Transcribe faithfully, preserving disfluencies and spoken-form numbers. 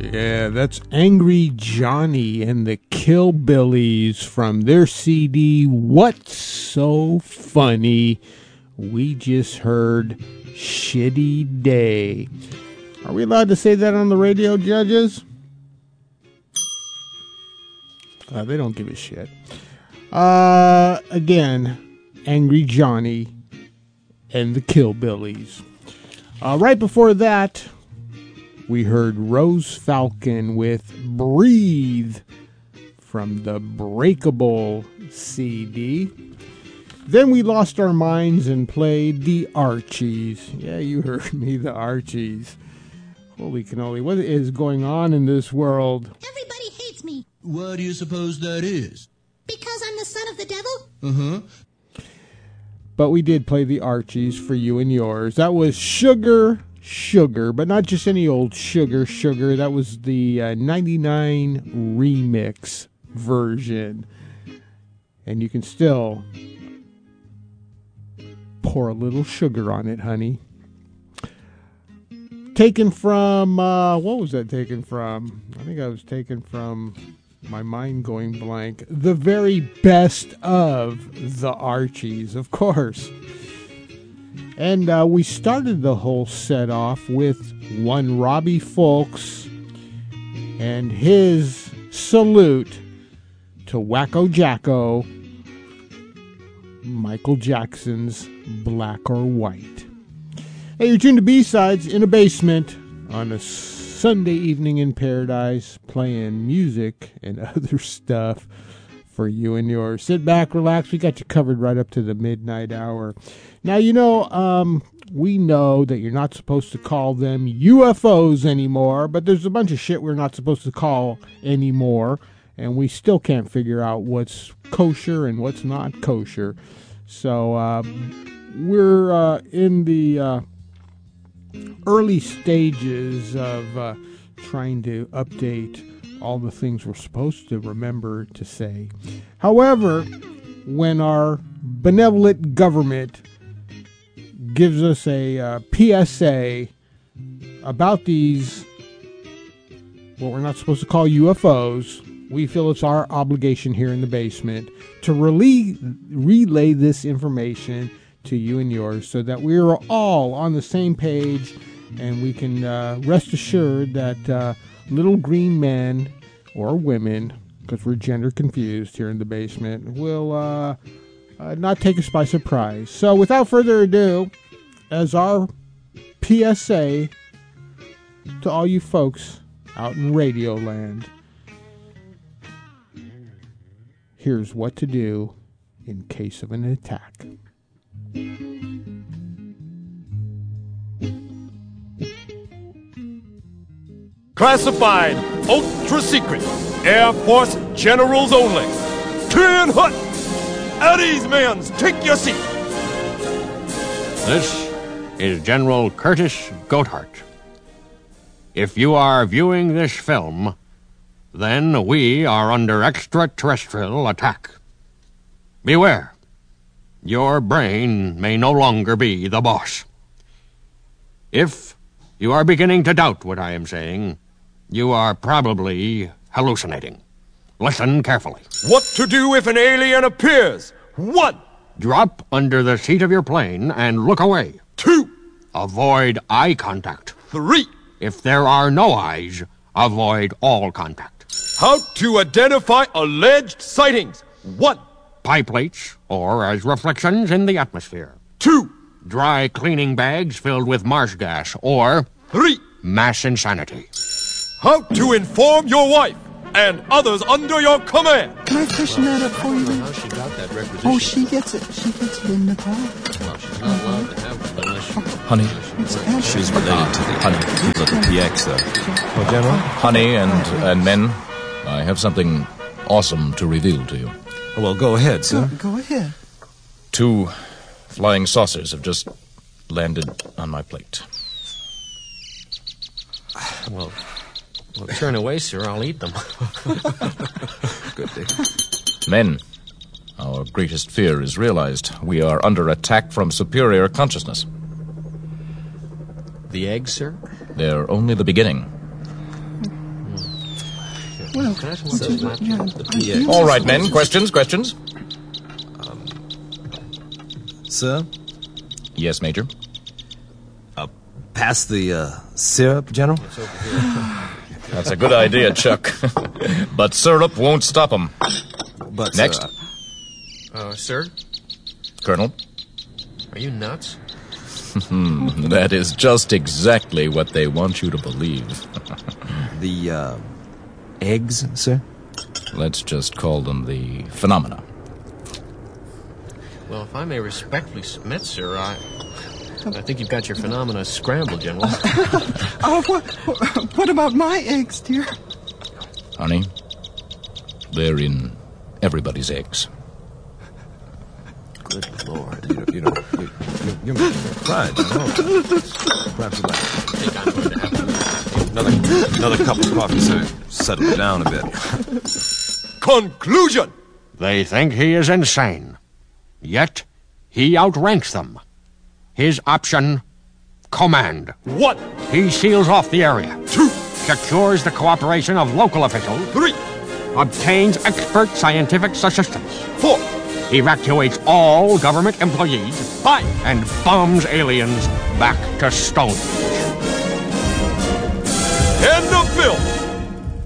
Yeah, that's Angry Johnny and the Killbillies from their C D, What's So Funny? We just heard Shitty Day. Are we allowed to say that on the radio, judges? Uh, they don't give a shit. Uh, again, Angry Johnny and the Killbillies. Uh, right before that, we heard Rose Falcon with Breathe from the Breakable C D. Then we lost our minds and played the Archies. Yeah, you heard me, the Archies. Holy cannoli, what is going on in this world? Everybody hates me. Why do you suppose that is? Because I'm the son of the devil? Uh-huh. But we did play the Archies for you and yours. That was Sugar, Sugar, but not just any old Sugar, Sugar. That was the uh, ninety-nine remix version. And you can still pour a little sugar on it, honey. Taken from, uh, what was that taken from? I think I was taken from, my mind going blank, the very best of the Archies, of course. And uh, we started the whole set off with one Robbie Fulks and his salute to Wacko Jacko, Michael Jackson's Black or White. Hey, you're tuned to B-Sides in a Basement on a Sunday evening in paradise, playing music and other stuff for you and yours. Sit back, relax. We got you covered right up to the midnight hour. Now, you know, um, we know that you're not supposed to call them U F Os anymore, but there's a bunch of shit we're not supposed to call anymore, and we still can't figure out what's kosher and what's not kosher. So uh, we're uh, in the uh, early stages of uh, trying to update all the things we're supposed to remember to say. However, when our benevolent government gives us a uh, P S A about these, what we're not supposed to call U F Os, we feel it's our obligation here in the basement to relay, relay this information to you and yours so that we're all on the same page and we can uh, rest assured that uh, little green men or women, because we're gender confused here in the basement, will uh, uh, not take us by surprise. So without further ado, as our P S A to all you folks out in Radio Land, here's what to do in case of an attack. Classified, ultra secret, Air Force generals only. Ten hut! At ease, men, take your seat. This is General Curtis Goathart. If you are viewing this film, then we are under extraterrestrial attack. Beware. Your brain may no longer be the boss. If you are beginning to doubt what I am saying, you are probably hallucinating. Listen carefully. What to do if an alien appears? One. Drop under the seat of your plane and look away. Two. Avoid eye contact. Three. If there are no eyes, avoid all contact. How to identify alleged sightings? One. Pie plates, or as reflections in the atmosphere. Two. Dry cleaning bags filled with marsh gas, or... Three. Mass insanity. How to inform your wife and others under your command. Can I freshen that up for you? How she got that requisition? Oh, she gets it. She gets it in the car. Well, she's not allowed to have it unless she... Honey, It's she's related to the honey people at the P X, though. Oh, General? Honey and, and men, I have something awesome to reveal to you. Oh, well, go ahead, Go, sir. go ahead. Two flying saucers have just landed on my plate. Well, well, turn away, sir. I'll eat them. Good day. Men, our greatest fear is realized. We are under attack from superior consciousness. The eggs, sir? They're only the beginning. Well, Can I have what's some it- of yeah, that? I- Yeah. you- All right, men. Questions, questions? Sir, Yes, Major. pass the uh, syrup, General. That's a good idea, Chuck. But syrup won't stop them. But Next. uh, Uh, sir, Colonel, are you nuts? that is just exactly what they want you to believe. the uh, eggs, sir. Let's just call them the phenomena. Well, if I may respectfully submit, sir, I... I think you've got your phenomena scrambled, General. Oh, what, what about my eggs, dear? Honey, they're in everybody's eggs. Good Lord, you know, you know, you, you, you're making me cry, General. Perhaps you'd like I think I'm going to have to... another another cup of coffee, sir. Settle it down a bit. Conclusion! They think he is insane. Yet, he outranks them. His option, command. One, He seals off the area. two, Secures the cooperation of local officials. three, Obtains expert scientific assistance. four, Evacuates all government employees. five. And bombs aliens back to Stonehenge. And